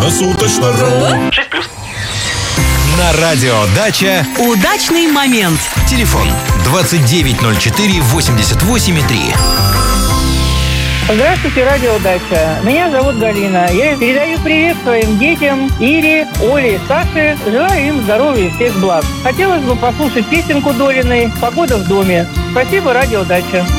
Круглосуточно.ру. 6+. На радио «Дача» Удачный момент. телефон 2904 88,3. Здравствуйте, радио «Дача». Меня зовут Галина. Я передаю привет своим детям Ире, Оле, Саше. Желаю им здоровья и всех благ. Хотелось бы послушать песенку Долиной «Погода в доме». Спасибо, радио «Дача».